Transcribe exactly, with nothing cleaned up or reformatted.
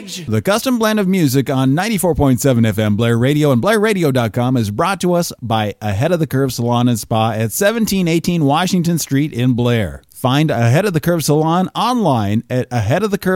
stage. The Custom Blend of Music on ninety-four point seven F M Blair Radio and Blair Radio dot com is brought to us by Ahead of the Curve Salon and Spa at seventeen eighteen Washington Street in Blair. Find Ahead of the Curve Salon online at ahead of the curve